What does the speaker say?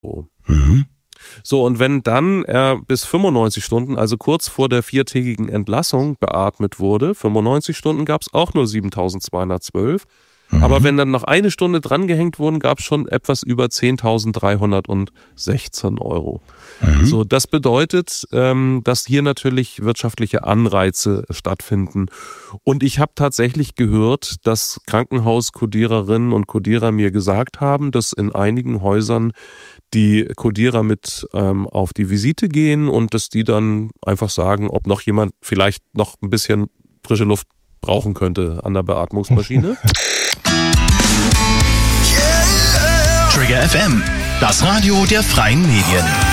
Mhm. So, und wenn dann er bis 95 Stunden, also kurz vor der 4-tägigen Entlassung, beatmet wurde, 95 Stunden gab es auch nur 7.212. Aber wenn dann noch eine Stunde drangehängt wurden, gab es schon etwas über 10.316 Euro. So, das bedeutet, dass hier natürlich wirtschaftliche Anreize stattfinden. Und ich habe tatsächlich gehört, dass Krankenhauskodiererinnen und Kodierer mir gesagt haben, dass in einigen Häusern die Kodierer mit auf die Visite gehen und dass die dann einfach sagen, ob noch jemand vielleicht noch ein bisschen frische Luft brauchen könnte an der Beatmungsmaschine. Trigger FM, das Radio der freien Medien.